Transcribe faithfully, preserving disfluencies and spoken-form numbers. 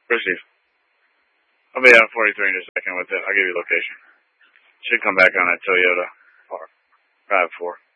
Received. I'll be out forty-three in a second with it. I'll give you location. Should come back on that Toyota R five four.